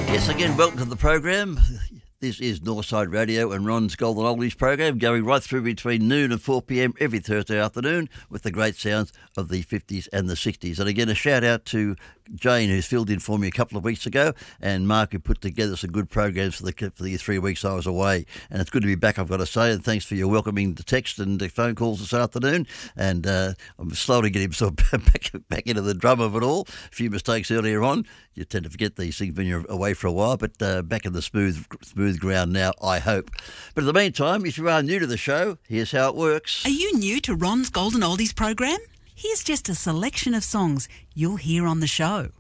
Yes, again, welcome to the program. This is Northside Radio and Ron's Golden Oldies program, going right through between noon and 4 p.m. every Thursday afternoon with the great sounds of the 50s and the 60s. And again, a shout out to Jane, who's filled in for me a couple of weeks ago, and Mark, who put together some good programs for the 3 weeks I was away. And it's good to be back, I've got to say, and thanks for your welcoming the text and the phone calls this afternoon. And I'm slowly getting sort of back into the drum of it all. A few mistakes earlier on. You tend to forget these things when you're away for a while, but back in the smooth ground now, I hope. But in the meantime, if you are new to the show, here's how it works. Are you new to Ron's Golden Oldies program? Here's just a selection of songs you'll hear on the show.